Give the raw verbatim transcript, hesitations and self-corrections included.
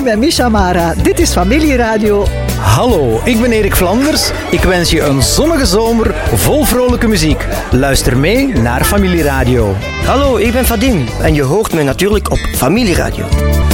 ben Misha Mara. Dit is Familieradio. Hallo, ik ben Erik Vlanders. Ik wens je een zonnige zomer vol vrolijke muziek. Luister mee naar Familieradio. Hallo, ik ben Vadim en je hoort mij natuurlijk op Familieradio.